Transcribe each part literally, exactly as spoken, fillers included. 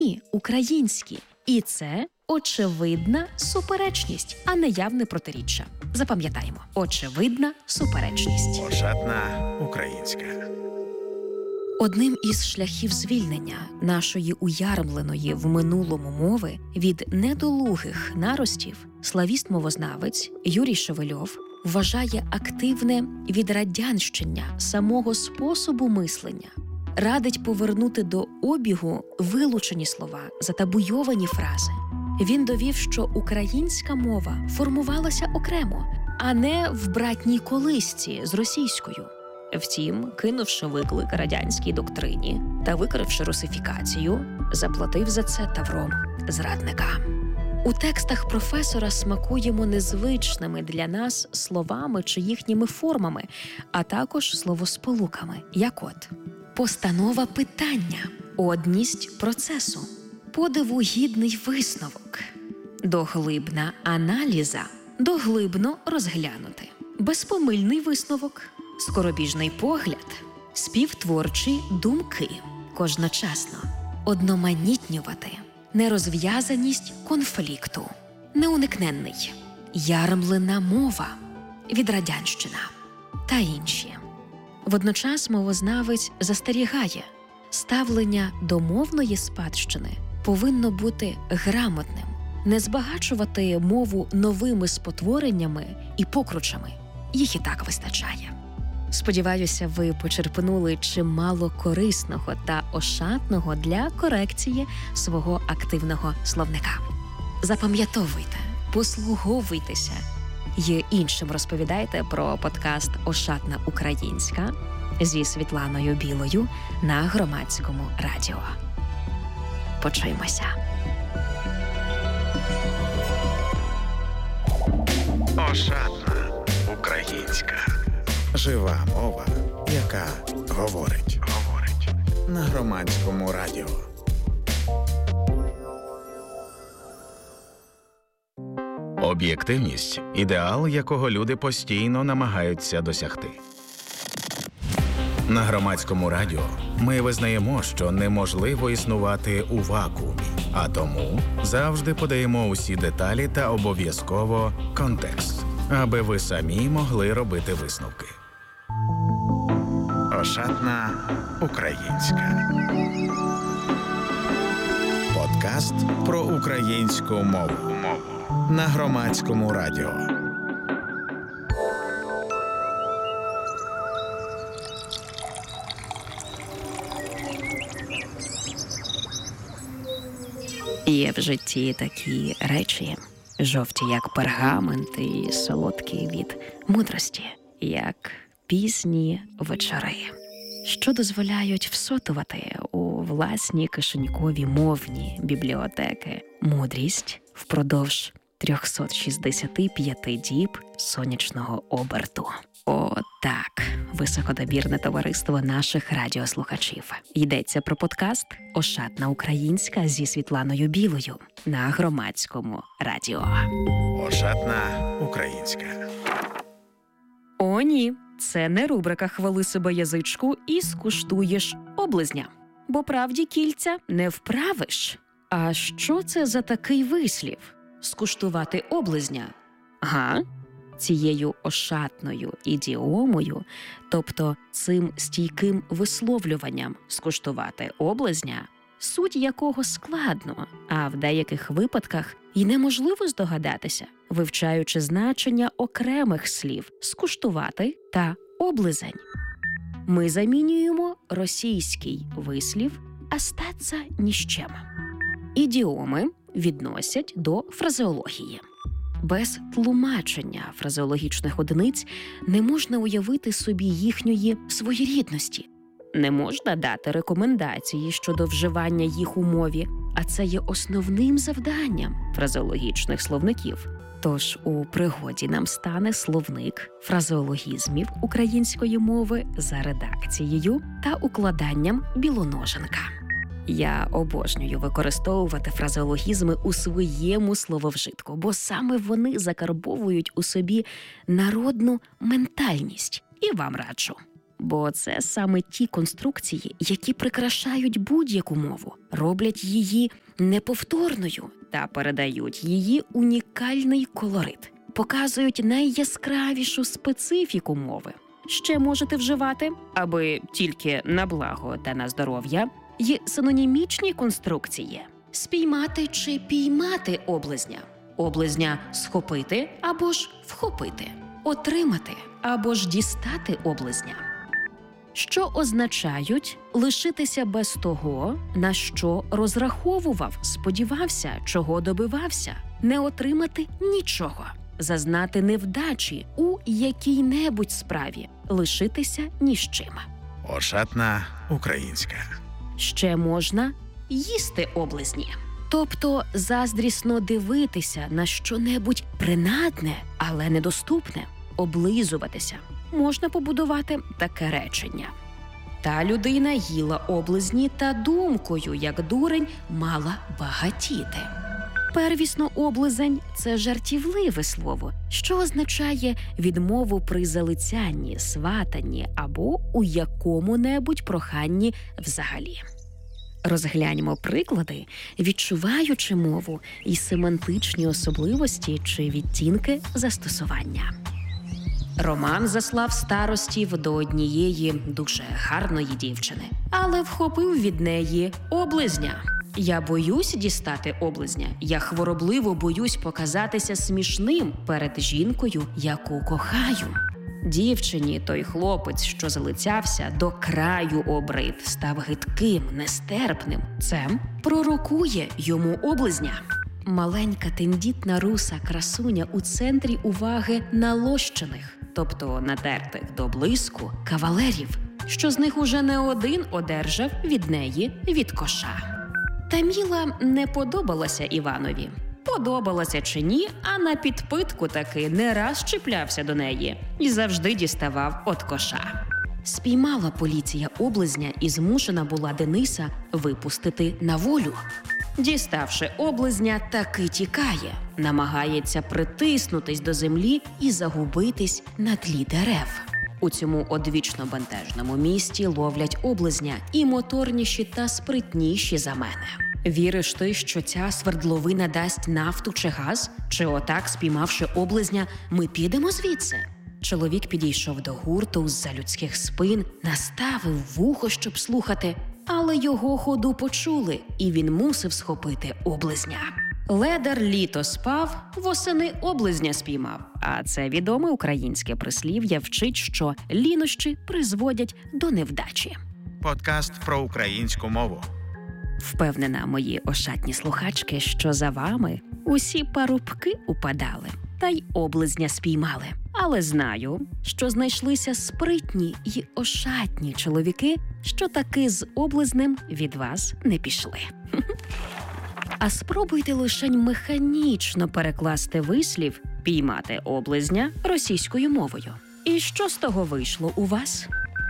Ні, українські. І це очевидна суперечність, а не явне протиріччя. Запам'ятаємо. Очевидна суперечність. Ошатна українська. Одним із шляхів звільнення нашої уярмленої в минулому мови від недолугих наростів славіст-мовознавець Юрій Шевельов вважає активне відрадянщення самого способу мислення. Радить повернути до обігу вилучені слова, затабуйовані фрази. Він довів, що українська мова формувалася окремо, а не в братній колисці з російською. Втім, кинувши виклик радянській доктрині та викривши русифікацію, заплатив за це тавром зрадника. У текстах професора смакуємо незвичними для нас словами чи їхніми формами, а також словосполуками, як от постанова питання, одність процесу, подиву гідний висновок, доглибна аналіза, доглибно розглянути, безпомильний висновок, скоробіжний погляд, співтворчі думки, кожночасно, одноманітнювати, нерозв'язаність конфлікту, неуникненний, ярмлена мова, відрадянщина та інші. Водночас мовознавець застерігає, ставлення до мовної спадщини повинно бути грамотним, не збагачувати мову новими спотвореннями і покручами. Їх і так вистачає. Сподіваюся, ви почерпнули чимало корисного та ошатного для корекції свого активного словника. Запам'ятовуйте, послуговуйтеся й іншим розповідайте про подкаст «Ошатна українська» зі Світланою Білою на Громадському радіо. Почуємося. Ошатна українська. Жива мова, яка говорить. Говорить. На Громадському радіо. Об'єктивність – ідеал, якого люди постійно намагаються досягти. На Громадському радіо ми визнаємо, що неможливо існувати у вакуумі, а тому завжди подаємо усі деталі та обов'язково контекст, аби ви самі могли робити висновки. Ошатна українська. Подкаст про українську мову. На Громадському радіо. Є в житті такі речі, жовті, як пергамент, і солодкі від мудрості, як пізні вечори, що дозволяють всотувати у власні кишенькові мовні бібліотеки мудрість впродовж триста шістдесят п'ять діб сонячного оберту. О, так, високодобірне товариство наших радіослухачів. Йдеться про подкаст «Ошатна українська» зі Світланою Білою на Громадському радіо. Ошатна українська. О, ні, це не рубрика «Хвали себе язичку» і скуштуєш облизня. Бо правді кільця не вправиш. А що це за такий вислів? Скуштувати облизня? Га? Цією ошатною ідіомою, тобто цим стійким висловлюванням скуштувати облизня, суть якого складно, а в деяких випадках і неможливо здогадатися, вивчаючи значення окремих слів «скуштувати» та «облизень». Ми замінюємо російський вислів «остаться ні з чим». Ідіоми відносять до фразеології. Без тлумачення фразеологічних одиниць не можна уявити собі їхньої своєрідності. Не можна дати рекомендації щодо вживання їх у мові, а це є основним завданням фразеологічних словників. Тож у пригоді нам стане словник фразеологізмів української мови за редакцією та укладанням Білоноженка. Я обожнюю використовувати фразеологізми у своєму слововжитку, бо саме вони закарбовують у собі народну ментальність. І вам раджу. бо це саме ті конструкції, які прикрашають будь-яку мову, роблять її неповторною та передають її унікальний колорит, показують найяскравішу специфіку мови. Ще можете вживати, аби тільки на благо та на здоров'я, є синонімічні конструкції. Спіймати чи піймати облизня. Облизня схопити або ж вхопити. Отримати або ж дістати облизня. Що означають лишитися без того, на що розраховував, сподівався, чого добивався, не отримати нічого, зазнати невдачі у якій-небудь справі, лишитися ні з чим. Ошатна українська. Ще можна їсти облизні. Тобто заздрісно дивитися на що-небудь принадне, але недоступне, облизуватися. Можна побудувати таке речення. Та людина їла облизні та думкою, як дурень, мала багатіти. Первісно облизень – це жартівливе слово, що означає відмову при залицянні, сватанні або у якому-небудь проханні взагалі. Розгляньмо приклади, відчуваючи мову і семантичні особливості чи відтінки застосування. Роман заслав старостів до однієї дуже гарної дівчини, але вхопив від неї облизня. Я боюсь дістати облизня, я хворобливо боюсь показатися смішним перед жінкою, яку кохаю. Дівчині той хлопець, що залицявся, до краю обрид, став гидким, нестерпним. Це пророкує йому облизня. Маленька тендітна руса красуня у центрі уваги налощених, тобто натертих до блиску, кавалерів, що з них уже не один одержав від неї від коша. Таміла не подобалася Іванові. Подобалася чи ні, а на підпитку таки не раз чіплявся до неї і завжди діставав от коша. Спіймала поліція облизня і змушена була Дениса випустити на волю. Діставши облизня, таки тікає, намагається притиснутись до землі і загубитись на тлі дерев. У цьому одвічно бентежному місті ловлять облизня і моторніші та спритніші за мене. Віриш ти, що ця свердловина дасть нафту чи газ? Чи отак, спіймавши облизня, ми підемо звідси? Чоловік підійшов до гурту з-за людських спин, наставив вухо, щоб слухати, але його ходу почули, і він мусив схопити облизня. Ледар літо спав, восени облизня спіймав. А це відоме українське прислів'я вчить, що лінощі призводять до невдачі. Подкаст про українську мову. Впевнена, мої ошатні слухачки, що за вами усі парубки упадали та й облизня спіймали. Але знаю, що знайшлися спритні й ошатні чоловіки, що таки з облизнем від вас не пішли. А спробуйте лишень механічно перекласти вислів «піймати облизня» російською мовою. І що з того вийшло у вас?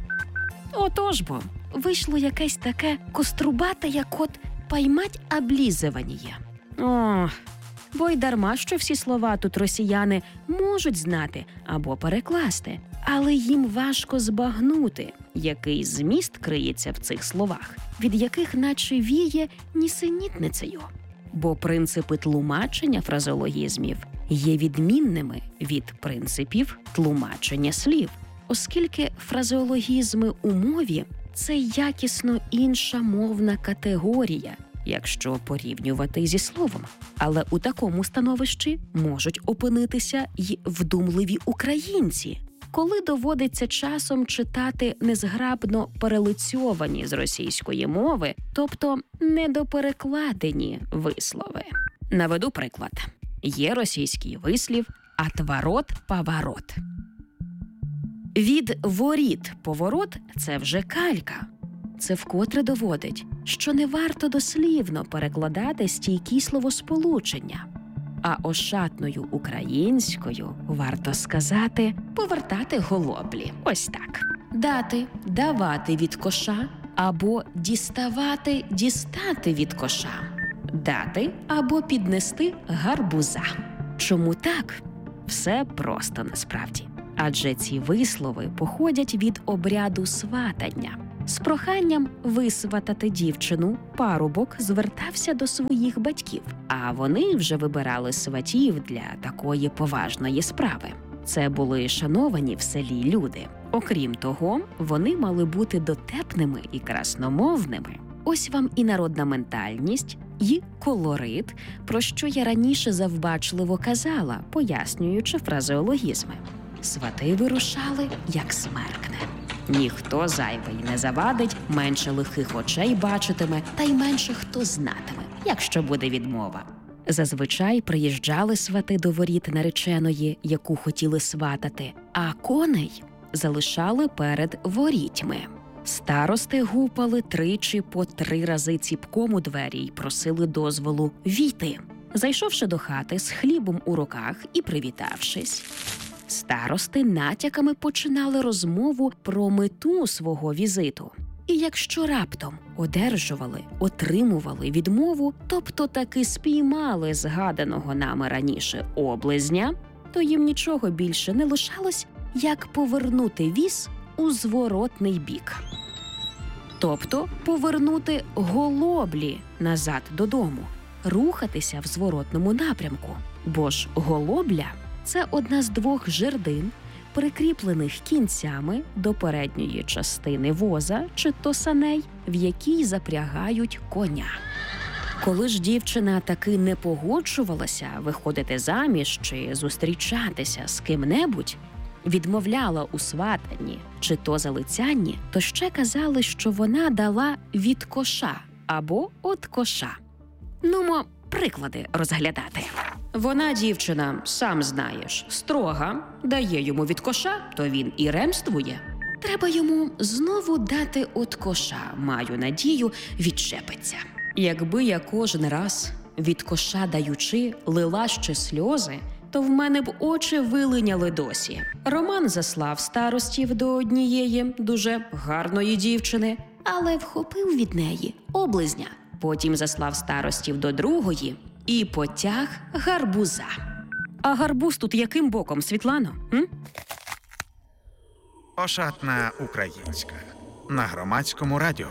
Отож бо, вийшло якесь таке кострубате, як от «поймать облизывание». О, бо й дарма, що всі слова тут росіяни можуть знати або перекласти, але їм важко збагнути, який зміст криється в цих словах, від яких наче віє нісенітницею. Бо принципи тлумачення фразеологізмів є відмінними від принципів тлумачення слів, оскільки фразеологізми у мові – це якісно інша мовна категорія, якщо порівнювати зі словом. Але у такому становищі можуть опинитися й вдумливі українці, коли доводиться часом читати незграбно перелицьовані з російської мови, тобто недоперекладені вислови. Наведу приклад. Є російський вислів «отворот-поворот». Від «воріт-поворот» – це вже калька. Це вкотре доводить, що не варто дослівно перекладати стійкі словосполучення, а ошатною українською варто сказати «повертати голоблі». Ось так. Дати, давати від коша або діставати, дістати від коша. Дати або піднести гарбуза. Чому так? Все просто насправді. адже ці вислови походять від обряду сватання. З проханням висватати дівчину парубок звертався до своїх батьків, а вони вже вибирали сватів для такої поважної справи. Це були шановані в селі люди. Окрім того, вони мали бути дотепними і красномовними. Ось вам і народна ментальність, і колорит, про що я раніше завбачливо казала, пояснюючи фразеологізми. Свати вирушали, як смеркне. Ніхто зайвий не завадить, менше лихих очей бачитиме, та й менше хто знатиме, якщо буде відмова. Зазвичай приїжджали свати до воріт нареченої, яку хотіли сватати, а коней залишали перед ворітьми. Старости гупали тричі по три рази ціпком у двері й просили дозволу війти. Зайшовши до хати з хлібом у руках і привітавшись, старости натяками починали розмову про мету свого візиту. І якщо раптом одержували, отримували відмову, тобто таки спіймали згаданого нами раніше облизня, то їм нічого більше не лишалось, як повернути віз у зворотний бік. Тобто повернути голоблі назад додому, рухатися в зворотному напрямку. Бо ж голобля – це одна з двох жердин, прикріплених кінцями до передньої частини воза чи то саней, в якій запрягають коня. Коли ж дівчина таки не погоджувалася виходити заміж чи зустрічатися з ким-небудь, відмовляла у сватанні чи то залицянні, то ще казали, що вона дала від коша або от коша. Нумо приклади розглядати. Вона, дівчина, сам знаєш, строга, дає йому від коша, то він і ремствує. Треба йому знову дати от коша, маю надію, відчепиться. Якби я кожен раз від коша даючи лила ще сльози, то в мене б очі вилиняли досі. Роман заслав старостів до однієї дуже гарної дівчини, але вхопив від неї облизня. Потім заслав старостів до другої і потяг гарбуза. А гарбуз тут яким боком, Світлано? М? Ошатна українська. На громадському радіо.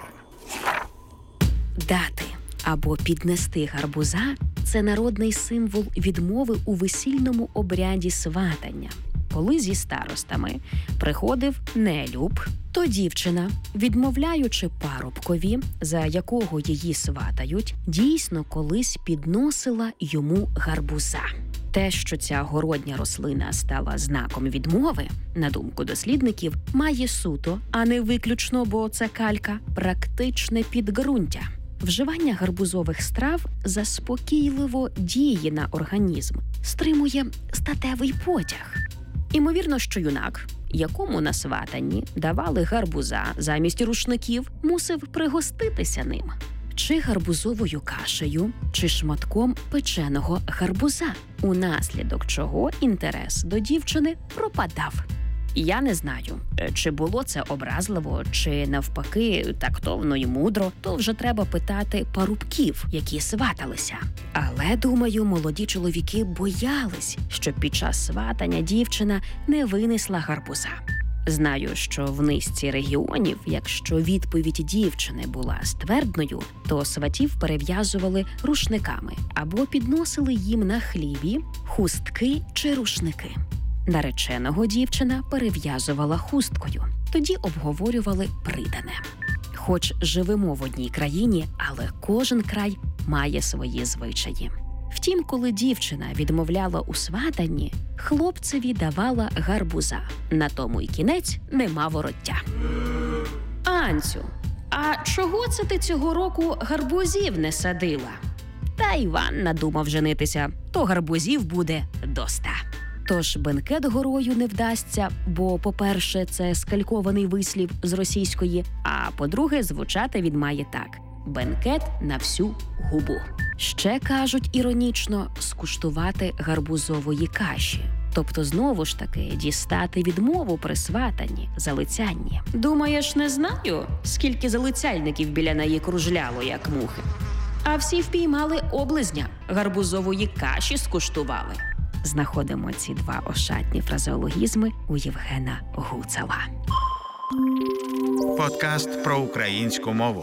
Дати або піднести гарбуза – це народний символ відмови у весільному обряді сватання. Коли зі старостами приходив нелюб, то дівчина, відмовляючи парубкові, за якого її сватають, дійсно колись підносила йому гарбуза. Те, що ця городня рослина стала знаком відмови, на думку дослідників, має суто, а не виключно, бо це калька, практичне підґрунтя. Вживання гарбузових страв заспокійливо діє на організм, стримує статевий потяг. Імовірно, що юнак, якому на сватанні давали гарбуза замість рушників, мусив пригоститися ним. Чи гарбузовою кашею, чи шматком печеного гарбуза, унаслідок чого інтерес до дівчини пропадав. Я не знаю, чи було це образливо, чи навпаки тактовно і мудро, то вже треба питати парубків, які сваталися. Але, думаю, молоді чоловіки боялись, щоб під час сватання дівчина не винесла гарбуза. Знаю, що в низці регіонів, якщо відповідь дівчини була ствердною, то сватів перев'язували рушниками або підносили їм на хлібі хустки чи рушники. Нареченого дівчина перев'язувала хусткою. Тоді обговорювали придане. Хоч живемо в одній країні, але кожен край має свої звичаї. Втім, коли дівчина відмовляла у сватанні, хлопцеві давала гарбуза. На тому й кінець нема вороття. Анцю, а чого це ти цього року гарбузів не садила? Та Іван надумав женитися, то гарбузів буде доста. Тож бенкет горою не вдасться, бо, по-перше, це скалькований вислів з російської, а по-друге, звучати він має так – бенкет на всю губу. Ще, кажуть іронічно, скуштувати гарбузової каші. Тобто, знову ж таки, дістати відмову при сватанні, залицянні. Думаєш, не знаю, скільки залицяльників біля неї кружляло, як мухи? А всі впіймали облизня, гарбузової каші скуштували. знаходимо ці два ошатні фразеологізми у Євгена Гуцала. Подкаст про українську мову.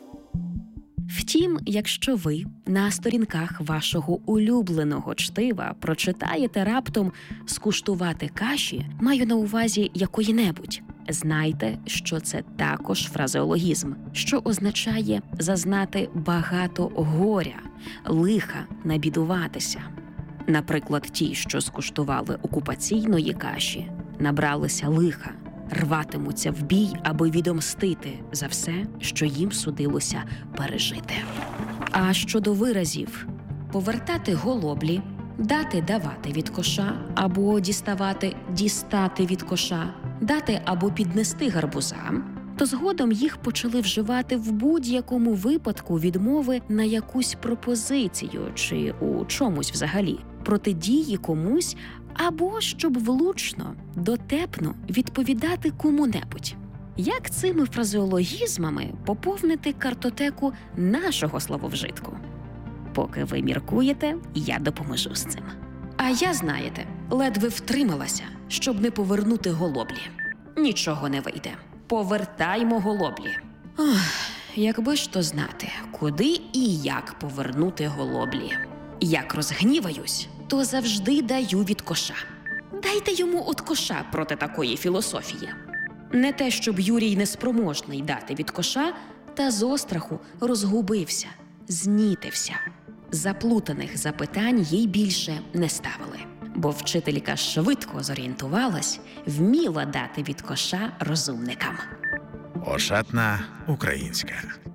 Втім, якщо ви на сторінках вашого улюбленого чтива прочитаєте раптом «скуштувати каші», маю на увазі якої-небудь, знайте, що це також фразеологізм, що означає зазнати багато горя, лиха, набідуватися. Наприклад, ті, що скуштували окупаційної каші, набралися лиха, рватимуться в бій, аби відомстити за все, що їм судилося пережити. А щодо виразів «повертати голоблі», «дати давати від коша» або «діставати дістати від коша», «дати або піднести гарбуза», то згодом їх почали вживати в будь-якому випадку відмови на якусь пропозицію чи у чомусь взагалі, протидії комусь, або щоб влучно, дотепно відповідати кому-небудь. Як цими фразеологізмами поповнити картотеку нашого слововжитку? Поки ви міркуєте, я допоможу з цим. А я, знаєте, ледве втрималася, щоб не повернути голоблі. Нічого не вийде. Повертаймо голоблі. Ох, якби ж то знати, куди і як повернути голоблі. Як розгніваюсь, то завжди даю від коша. Дайте йому от коша проти такої філософії. Не те, щоб Юрій неспроможний дати від коша, та з остраху розгубився, знітився. Заплутаних запитань їй більше не ставили, бо вчителька швидко зорієнтувалась, вміла дати від коша розумникам. Ошатна українська.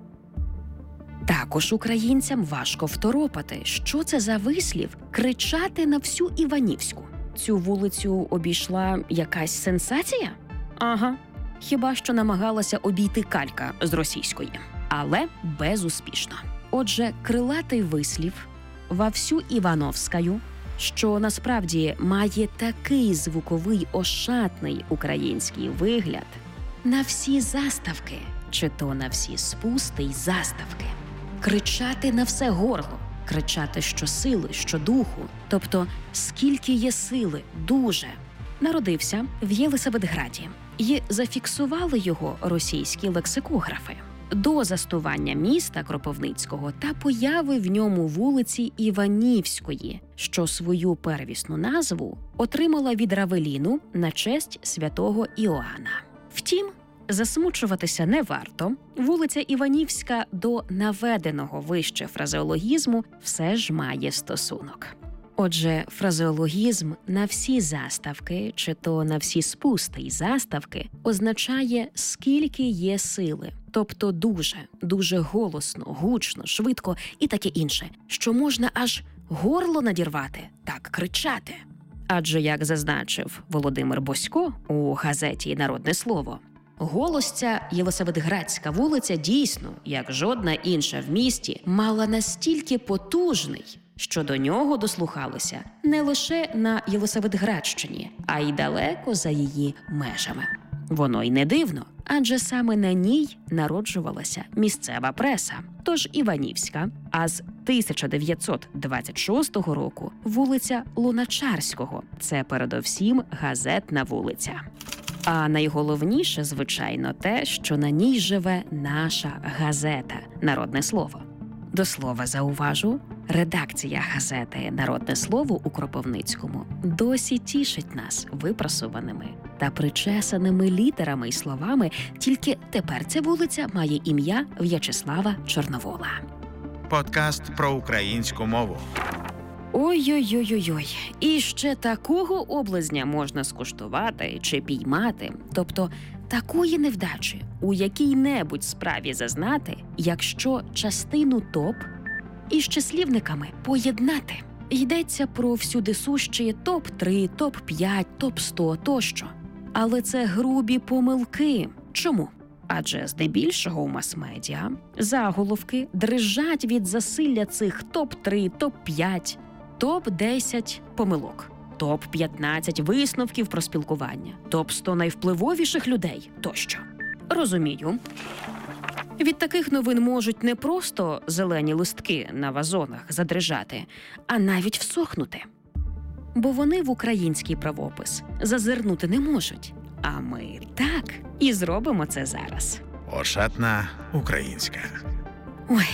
Також українцям важко второпати, що це за вислів «кричати на всю Іванівську». Цю вулицю обійшла якась сенсація? Ага. Хіба що намагалася обійти калька з російської. Але безуспішно. Отже, крилатий вислів «во всю Івановськаю», що насправді має такий звуковий ошатний український вигляд, на всі заставки, чи то на всі спусти й заставки. Кричати на все горло, кричати щосили, щодуху, тобто скільки є сили, дуже. Народився в Єлисаветграді і зафіксували його російські лексикографи. До заснування міста Кропивницького та появи в ньому вулиці Іванівської, що свою первісну назву отримала від Равеліну на честь святого Іоанна. Втім, засмучуватися не варто. Вулиця Іванівська до наведеного вище фразеологізму все ж має стосунок. Отже, фразеологізм «на всі заставки» чи то «на всі спусти й заставки» означає «скільки є сили», тобто дуже, дуже голосно, гучно, швидко і таке інше, що можна аж горло надірвати, так кричати. Адже, як зазначив Володимир Босько у газеті «Народне слово», голос ця Єлисаветградська вулиця дійсно, як жодна інша в місті, мала настільки потужний, що до нього дослухалися не лише на Єлисаветградщині, а й далеко за її межами. Воно й не дивно, адже саме на ній народжувалася місцева преса, тож Іванівська, а з тисяча дев'ятсот двадцять шостого року вулиця Луначарського – це передовсім газетна вулиця. А найголовніше, звичайно, те, що на ній живе наша газета «Народне слово». До слова зауважу, редакція газети «Народне слово» у Кропивницькому досі тішить нас випрасуваними та причесаними літерами й словами, тільки тепер ця вулиця має ім'я В'ячеслава Чорновола. Подкаст про українську мову. Ой-ой-ой-ой, і ще такого облизня можна скуштувати чи піймати, тобто такої невдачі у якій-небудь справі зазнати, якщо частину топ із числівниками поєднати. Йдеться про всюдисущі топ три, топ п'ять, топ сто тощо. Але це грубі помилки. Чому? Адже здебільшого у мас-медіа заголовки дрижать від засилля цих топ три, топ п'ять, топ десять помилок, топ п'ятнадцять висновків про спілкування, топ сто найвпливовіших людей тощо. Розумію. Від таких новин можуть не просто зелені листки на вазонах задрижати, а навіть всохнути. бо вони в український правопис зазирнути не можуть. А ми так і зробимо це зараз. Ошатна українська. Ой,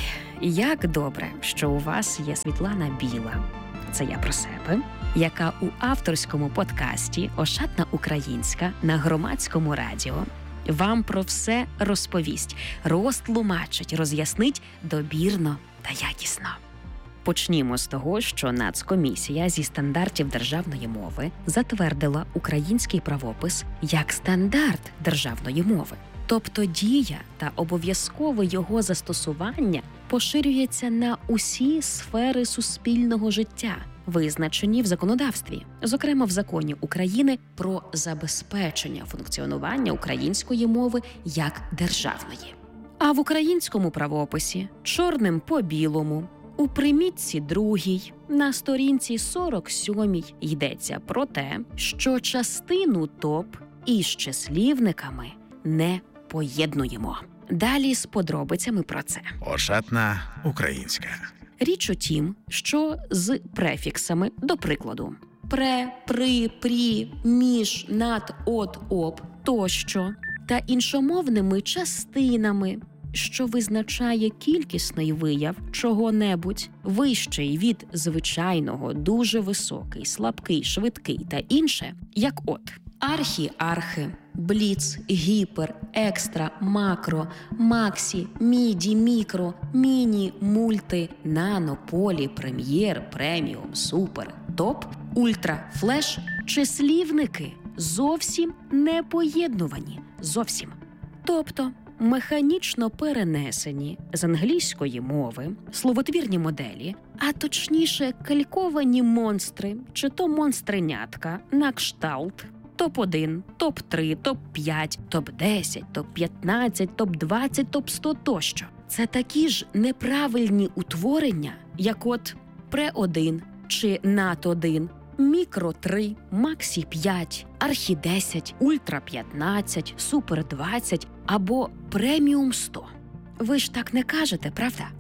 як добре, що у вас є Світлана Біла. Це я про себе, яка у авторському подкасті «Ошатна українська» на Громадському радіо вам про все розповість, розтлумачить, роз'яснить добірно та якісно. Почнімо з того, що Нацкомісія зі стандартів державної мови затвердила український правопис як стандарт державної мови. Тобто дія та обов'язкове його застосування поширюється на усі сфери суспільного життя, визначені в законодавстві, зокрема в Законі України про забезпечення функціонування української мови як державної. А в українському правописі чорним по білому у примітці другій на сторінці сорок сьомій йдеться про те, що частину ТОП із числівниками не поєднуємо. Далі з подробицями про це. Ошатна українська. Річ у тім, що з префіксами, до прикладу, пре, при, прі, між, над, от, об тощо та іншомовними частинами, що визначає кількісний вияв чого-небудь, вищий від звичайного, дуже високий, слабкий, швидкий та інше, як от архі, архи, бліц, гіпер, екстра, макро, максі, міді, мікро, міні, мульти, нано, полі, прем'єр, преміум, супер, топ, ультра, флеш, числівники зовсім не поєднувані. Зовсім. Тобто механічно перенесені з англійської мови словотвірні моделі, а точніше кальковані монстри, чи то монстренятка на кшталт топ один, топ три, топ п'ять, топ десять, топ п'ятнадцять, топ двадцять, топ сто тощо. Це такі ж неправильні утворення, як от пре один чи над один, мікро три, максі п'ять, архі десять, ультра п'ятнадцять, супер двадцять або преміум сто. Ви ж так не кажете, правда?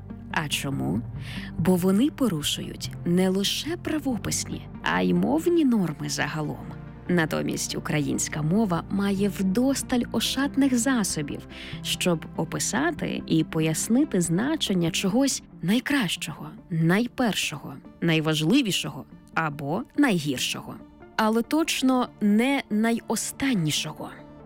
А чому? Бо вони порушують не лише правописні, а й мовні норми загалом. Натомість українська мова має вдосталь ошатних засобів, щоб описати і пояснити значення чогось найкращого, найпершого, найважливішого або найгіршого. Але точно не найостаннішого.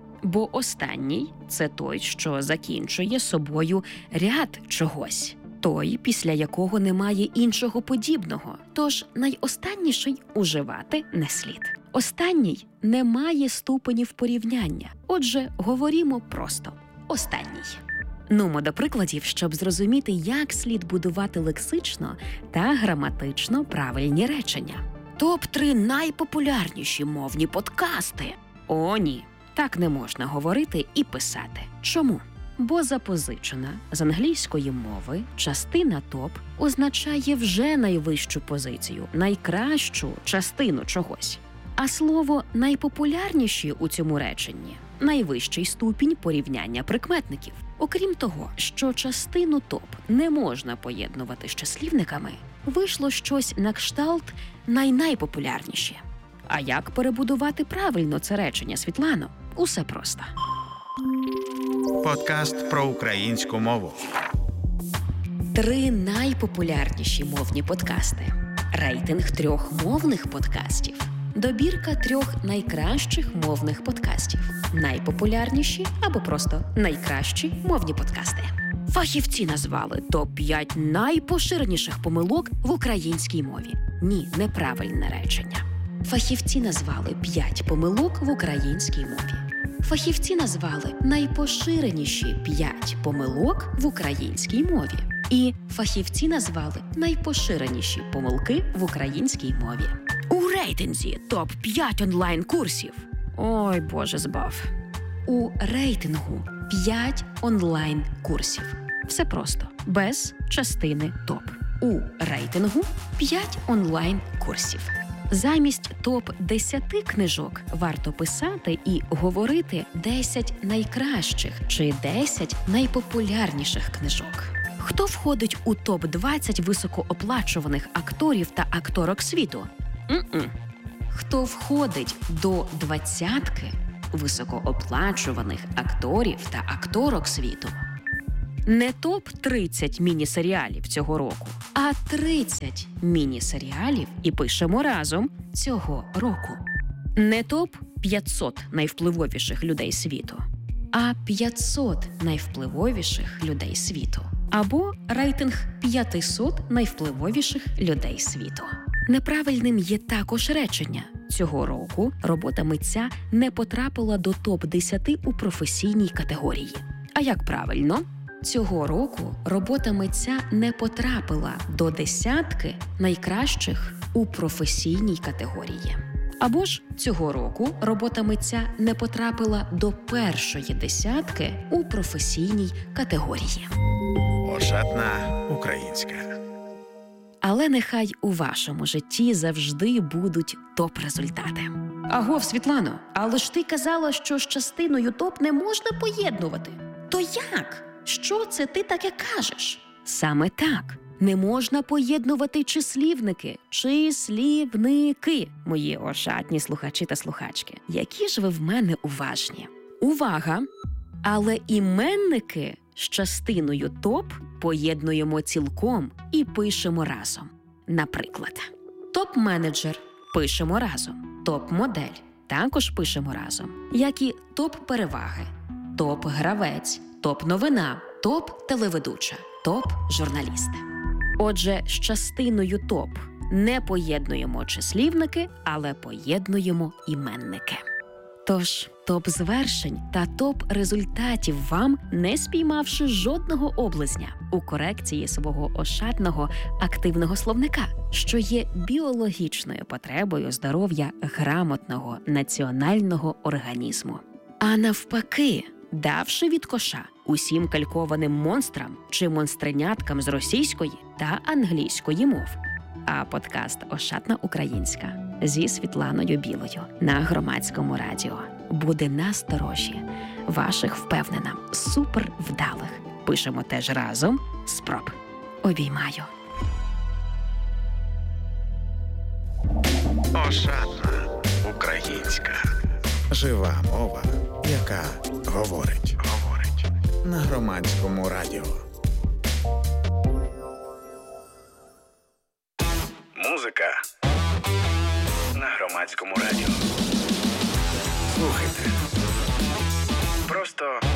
Бо останній – це той, що закінчує собою ряд чогось. Той, після якого немає іншого подібного. Тож найостанніший уживати не слід. Останній не має ступенів порівняння. Отже, говоримо просто «останній». Нумо до прикладів, щоб зрозуміти, як слід будувати лексично та граматично правильні речення. топ три найпопулярніші мовні подкасти. О, ні, так не можна говорити і писати. Чому? Бо запозичена з англійської мови частина топ означає вже найвищу позицію, найкращу частину чогось. А слово «найпопулярніші» у цьому реченні – найвищий ступінь порівняння прикметників. Окрім того, що частину топ не можна поєднувати з числівниками, вийшло щось на кшталт «най-найпопулярніші». А як перебудувати правильно це речення, Світлано? Усе просто. Подкаст про українську мову. Три найпопулярніші мовні подкасти. Рейтинг трьох мовних подкастів. Добірка трьох найкращих мовних подкастів. Найпопулярніші або просто найкращі мовні подкасти. Фахівці назвали топ п'ять найпоширеніших помилок в українській мові. Ні, неправильне речення. Фахівці назвали п'ять помилок в українській мові. Фахівці назвали найпоширеніші п'ять помилок в українській мові. І фахівці назвали найпоширеніші помилки в українській мові. У рейтинзі топ п'ять онлайн-курсів. Ой, Боже, збав. У рейтингу п'ять онлайн-курсів. Все просто. Без частини топ. У рейтингу п'ять онлайн-курсів. Замість топ десяти книжок варто писати і говорити десять найкращих чи десять найпопулярніших книжок. Хто входить у топ двадцять високооплачуваних акторів та акторок світу? М-м. Хто входить до двадцятки високооплачуваних акторів та акторок світу? Не топ тридцять міні-серіалів цього року, а тридцять міні-серіалів і пишемо разом цього року. Не топ п'ятсот найвпливовіших людей світу, а п'ятсот найвпливовіших людей світу. Або рейтинг п'ятсот найвпливовіших людей світу. Неправильним є також речення. Цього року робота митця не потрапила до топ десять у професійній категорії. А як правильно? Цього року робота митця не потрапила до десятки найкращих у професійній категорії. Або ж цього року робота митця не потрапила до першої десятки у професійній категорії. Ошатна українська. Але нехай у вашому житті завжди будуть топ-результати. Агов, Світлано, але ж ти казала, що з частиною топ не можна поєднувати. То як? Що це ти таке кажеш? Саме так. Не можна поєднувати числівники. Числівники, мої ошатні слухачі та слухачки. Які ж ви в мене уважні. Увага! Але іменники з частиною топ поєднуємо цілком і пишемо разом. Наприклад, топ-менеджер пишемо разом, топ-модель також пишемо разом, як і топ-переваги, топ-гравець, топ-новина, топ-телеведуча, топ-журналіст. Отже, з частиною топ не поєднуємо числівники, але поєднуємо іменники. Тож, топ-звершень та топ-результатів вам, не спіймавши жодного облизня у корекції свого ошатного активного словника, що є біологічною потребою здоров'я грамотного національного організму. А навпаки, давши від коша усім калькованим монстрам чи монстреняткам з російської та англійської мов. А подкаст «Ошатна українська» зі Світланою Білою на Громадському радіо буде насторожі ваших, впевнена, супервдалих. Пишемо теж разом спроб. Обіймаю. Ошатна українська. Жива мова, яка говорить. Говорить. На Громадському радіо. Музика на Громадському радіо. Слухайте. Просто